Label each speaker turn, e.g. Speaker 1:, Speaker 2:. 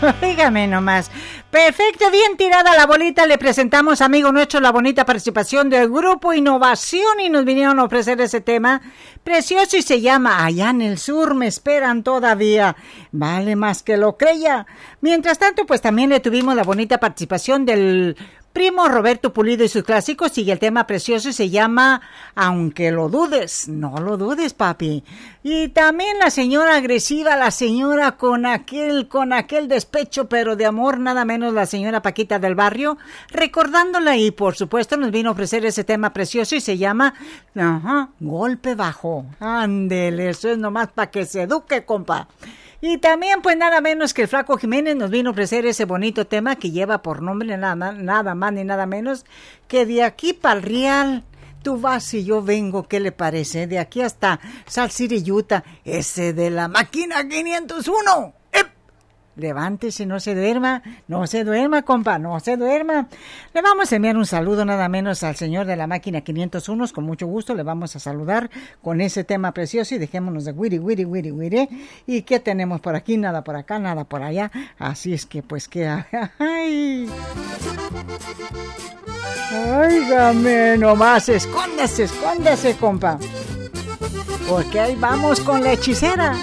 Speaker 1: Dígame nomás. Perfecto, bien tirada la bolita. Le presentamos, amigo nuestro, la bonita participación del Grupo Innovación y nos vinieron a ofrecer ese tema precioso y se llama Allá en el Sur me esperan todavía. Vale más que lo creya. Mientras tanto, pues también le tuvimos la bonita participación del primo Roberto Pulido y sus clásicos, sigue el tema precioso y se llama Aunque lo dudes, no lo dudes, papi. Y también la señora agresiva, la señora con aquel despecho, pero de amor, nada menos la señora Paquita del Barrio, recordándola y por supuesto nos vino a ofrecer ese tema precioso y se llama Golpe Bajo. Ándele, eso es nomás para que se eduque, compa. Y también, pues nada menos que el Flaco Jiménez nos vino a ofrecer ese bonito tema que lleva por nombre nada más ni nada menos que De aquí para el Real, tú vas y yo vengo, ¿qué le parece? De aquí hasta Salt City, Utah, ese de la máquina 501. Levántese, no se duerma, compa, no se duerma. Le vamos a enviar un saludo nada menos al señor de la máquina 501, con mucho gusto le vamos a saludar con ese tema precioso y dejémonos de wiri. ¿Y qué tenemos por aquí? Nada por acá, nada por allá, así es que pues que... ¡Ay! ¡Óigame nomás! Escóndase, compa, porque ahí vamos con la hechicera.